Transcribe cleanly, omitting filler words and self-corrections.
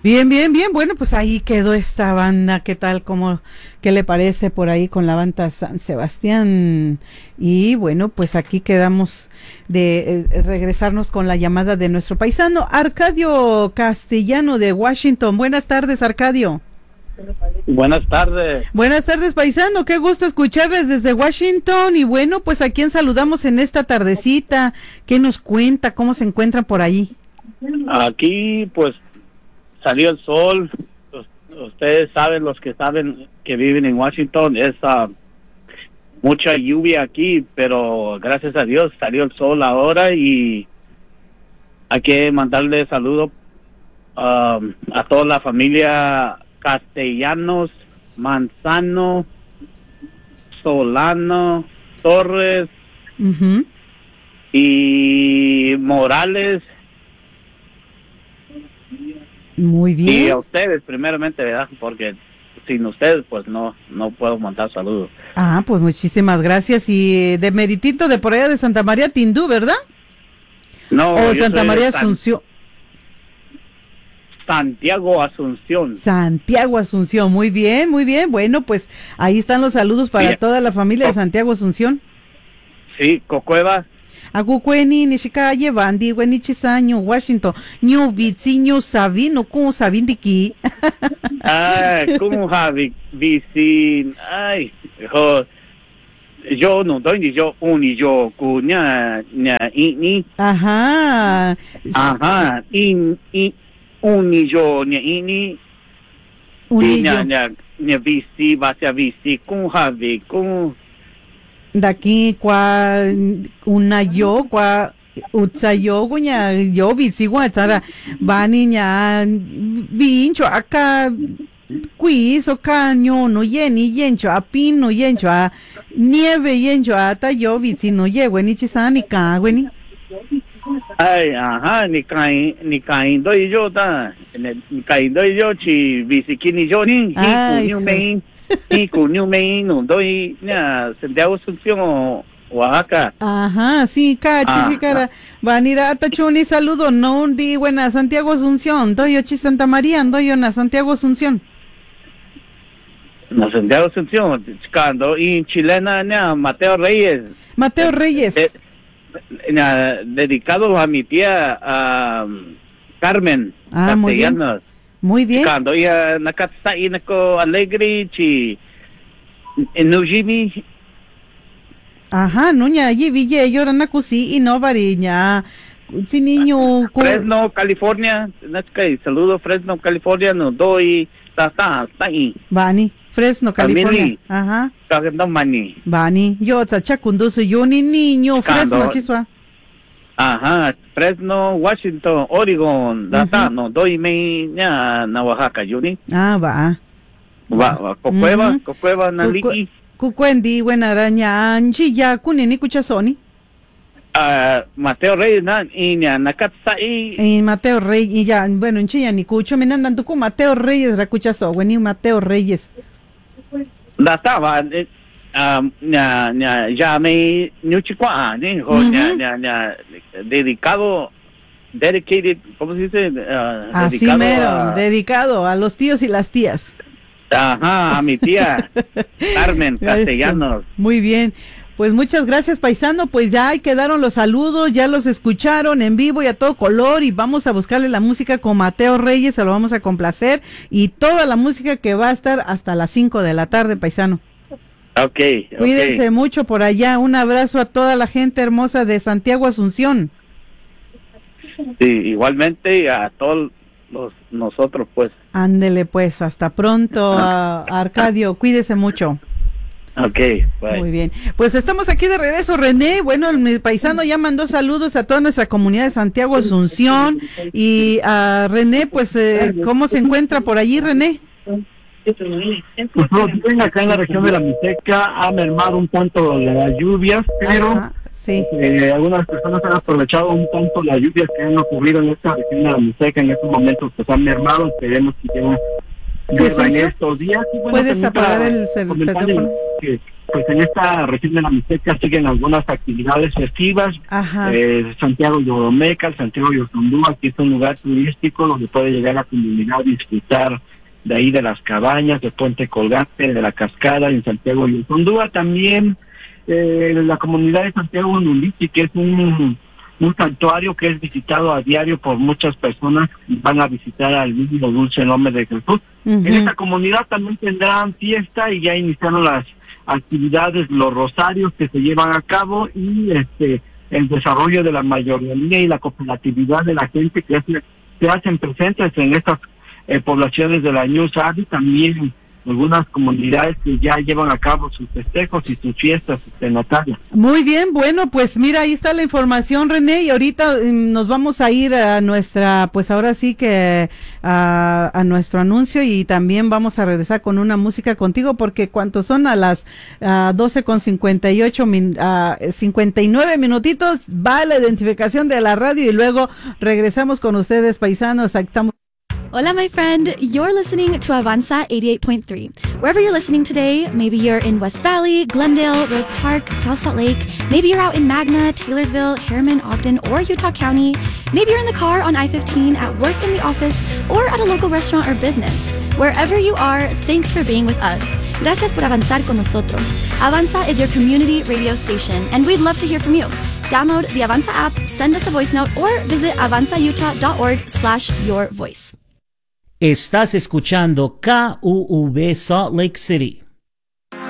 Bien, bien, bien. Bueno, pues ahí quedó esta banda. ¿Qué tal? ¿Qué le parece por ahí con la banda San Sebastián? Y bueno, pues aquí quedamos de regresarnos con la llamada de nuestro paisano Arcadio Castellano de Washington. Buenas tardes, Arcadio. Buenas tardes. Buenas tardes, paisano. Qué gusto escucharles desde Washington. Y bueno, pues a quién saludamos en esta tardecita. ¿Qué nos cuenta? ¿Cómo se encuentran por allí? Aquí, pues, salió el sol. Ustedes saben, los que saben que viven en Washington, es mucha lluvia aquí, pero gracias a Dios salió el sol ahora y hay que mandarle saludos a toda la familia Castellanos, Manzano, Solano, Torres y Morales. Muy bien. Y a ustedes primeramente, ¿verdad? Porque sin ustedes pues no puedo mandar saludos. Ah, pues muchísimas gracias. Y de meritito de por allá de Santa María Tindú, ¿verdad? No, o Santa María Asunción. Santiago Asunción. Santiago Asunción, muy bien, muy bien. Bueno, pues ahí están los saludos para toda la familia de Santiago Asunción. Sí, Cocueva. Agucueni, Nishikaye, Bandi, Chisaño, Washington, New Vizinho, Sabino, ¿cómo sabín de aquí? Ay, ¿cómo Javi? Vicin, ay, yo no doy ni yo, ni yo, cuña, ni. Ajá. Ajá, ni yo, ni. Ni bici, va a bici, ¿cómo Javi? ¿Cómo? De aquí, una yo, utsayo, guña, yo, bici, guatara, va niña, vincho, acá, quiz, o caño, no yeni, yencho, a pino, yencho, a nieve, yencho, hasta yo, bici, no llego, ni chisana, ni cagüeni. Ay, ajá, ni caen, doy yo, ni caen, doy yo, chi, bici, ni yo, ni, y con Main, no doy Santiago Asunción, Oaxaca. Ajá, sí, cara, van a ir a Tachoni, saludo, no di buena Santiago Asunción, doy yo Santa María, doy yo na Santiago Asunción. Na Santiago Asunción, cuando y chilena, Mateo Reyes. Mateo Reyes. Dedicado a mi tía Carmen Castellanos. Muy bien. Cuando ella nakatsa nako alegre chi enujimi. Ajá, nuña allí ville llora nakusi y no variña. Si niño Fresno, California, saludo Fresno, California, no doy está ahí. Bani, Fresno, California. Ajá. Bani, yo tsacha kundusu yo ni niño Fresno chiswa. Ajá, Fresno, Washington, Oregon, no doy me na Oaxaca, Yuni. Ah, va. Cocueva, Naliki. Cucuendi, buena araña, anchi ya kunini kuchasoni. Mateo Reyes, y Mateo Reyes, y ya, bueno, en Chilla ni cucho, me andan tu Mateo Reyes, racuchazo, bueno, Mateo Reyes. Estaba, ya me nuchikwa, dedicated, ¿cómo se dice? Así mero, dedicado a los tíos y las tías. Ajá, a mi tía Carmen Castellanos. Muy bien. Pues muchas gracias, paisano, pues ya ahí quedaron los saludos, ya los escucharon en vivo y a todo color y vamos a buscarle la música con Mateo Reyes, se lo vamos a complacer y toda la música que va a estar hasta las 5 de la tarde, paisano. Okay. Cuídense mucho por allá, un abrazo a toda la gente hermosa de Santiago Asunción. Sí, igualmente a todos nosotros, pues. Ándele, pues, hasta pronto, Arcadio, cuídese mucho. Okay, bye. Muy bien, pues estamos aquí de regreso, René. Bueno, mi paisano ya mandó saludos a toda nuestra comunidad de Santiago Asunción y a René, pues, ¿cómo se encuentra por allí, René? Pues no, acá en la región de la Mixteca ha mermado un tanto las lluvias, pero sí. Algunas personas han aprovechado un tanto las lluvias que han ocurrido en esta región de la Mixteca en estos momentos, pues han mermado, esperemos que lleguen en estos días. Y bueno, ¿puedes apagar el teléfono? pues en esta región de la Mixteca siguen algunas actividades festivas. Ajá. Santiago de Oromeca, Santiago de Otondúa, aquí es un lugar turístico donde puede llegar la comunidad a disfrutar de ahí de las cabañas, de Puente Colgante, de la cascada en Santiago de Otondúa. También la comunidad de Santiago Nuliti, que es un santuario que es visitado a diario por muchas personas, van a visitar al mismo dulce nombre de Jesús. En esta comunidad también tendrán fiesta y ya iniciaron las actividades, los rosarios que se llevan a cabo y el desarrollo de la mayoría y la cooperatividad de la gente que se hacen presentes en estas poblaciones de la New Sadi, también algunas comunidades que ya llevan a cabo sus festejos y sus fiestas, Natalia. Muy bien, bueno, pues mira, ahí está la información, René, y ahorita nos vamos a ir a nuestra, pues ahora sí que a nuestro anuncio, y también vamos a regresar con una música contigo, porque cuántos son a las 12:58, 59 minutitos, va la identificación de la radio y luego regresamos con ustedes, paisanos. Estamos. Hola, my friend. You're listening to Avanza 88.3. Wherever you're listening today, maybe you're in West Valley, Glendale, Rose Park, South Salt Lake. Maybe you're out in Magna, Taylorsville, Harriman, Ogden, or Utah County. Maybe you're in the car on I-15, at work in the office, or at a local restaurant or business. Wherever you are, thanks for being with us. Gracias por avanzar con nosotros. Avanza is your community radio station, and we'd love to hear from you. Download the Avanza app, send us a voice note, or visit avanzautah.org/yourvoice. Estás escuchando KUV Salt Lake City.